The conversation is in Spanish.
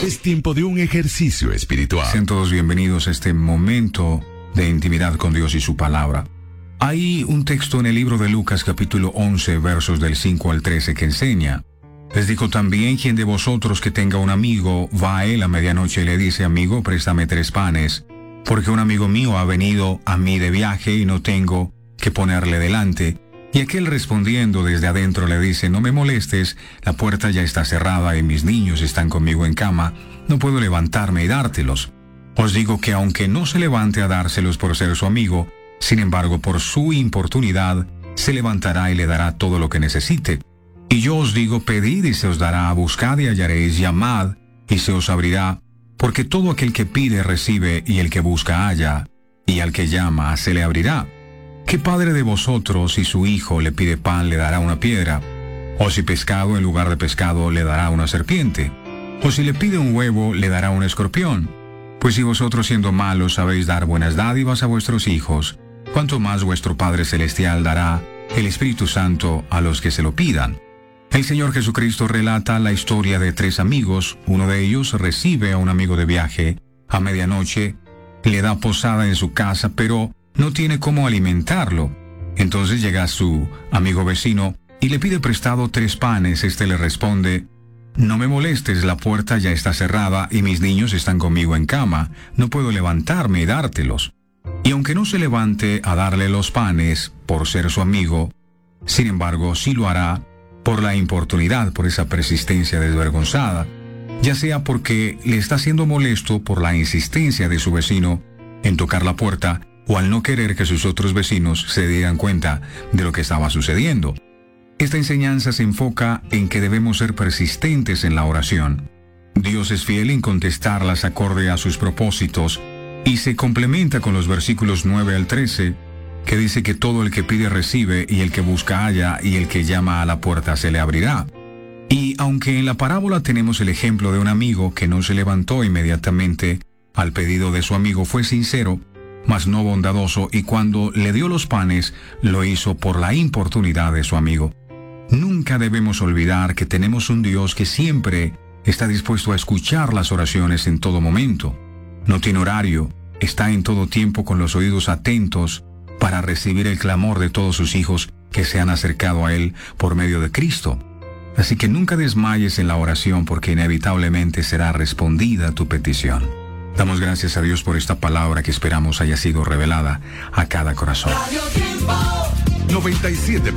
Es tiempo de un ejercicio espiritual. Sean todos bienvenidos a este momento de intimidad con Dios y su palabra. Hay un texto en el libro de Lucas capítulo 11 versos del 5 al 13 que enseña: les dijo también: quien de vosotros que tenga un amigo va a él a medianoche y le dice: amigo, préstame 3 panes, porque un amigo mío ha venido a mí de viaje y no tengo que ponerle delante. Y aquel respondiendo desde adentro le dice: no me molestes, la puerta ya está cerrada y mis niños están conmigo en cama, no puedo levantarme y dártelos. Os digo que aunque no se levante a dárselos por ser su amigo, sin embargo por su importunidad se levantará y le dará todo lo que necesite. Y yo os digo: pedid y se os dará, buscad y hallaréis, llamad y se os abrirá, porque todo aquel que pide recibe, y el que busca halla, y al que llama se le abrirá. ¿Qué padre de vosotros, si su hijo le pide pan, le dará una piedra? ¿O si pescado, en lugar de pescado, le dará una serpiente? ¿O si le pide un huevo, le dará un escorpión? Pues si vosotros, siendo malos, sabéis dar buenas dádivas a vuestros hijos, ¿cuánto más vuestro Padre Celestial dará el Espíritu Santo a los que se lo pidan? El Señor Jesucristo relata la historia de 3 amigos. Uno de ellos recibe a un amigo de viaje a medianoche, le da posada en su casa, pero no tiene cómo alimentarlo. Entonces llega su amigo vecino y le pide prestado 3 panes. Este le responde: no me molestes, la puerta ya está cerrada y mis niños están conmigo en cama, no puedo levantarme y dártelos. Y aunque no se levante a darle los panes por ser su amigo, sin embargo sí lo hará por la importunidad, por esa persistencia desvergonzada, ya sea porque le está siendo molesto por la insistencia de su vecino en tocar la puerta, o al no querer que sus otros vecinos se dieran cuenta de lo que estaba sucediendo. Esta enseñanza se enfoca en que debemos ser persistentes en la oración. Dios es fiel en contestarlas acorde a sus propósitos, y se complementa con los versículos 9 al 13, que dice que todo el que pide recibe, y el que busca halla, y el que llama a la puerta se le abrirá. Y aunque en la parábola tenemos el ejemplo de un amigo que no se levantó inmediatamente al pedido de su amigo, fue sincero, mas no bondadoso, y cuando le dio los panes, lo hizo por la importunidad de su amigo. Nunca debemos olvidar que tenemos un Dios que siempre está dispuesto a escuchar las oraciones en todo momento. No tiene horario, está en todo tiempo con los oídos atentos para recibir el clamor de todos sus hijos que se han acercado a Él por medio de Cristo. Así que nunca desmayes en la oración, porque inevitablemente será respondida tu petición. Damos gracias a Dios por esta palabra que esperamos haya sido revelada a cada corazón. 97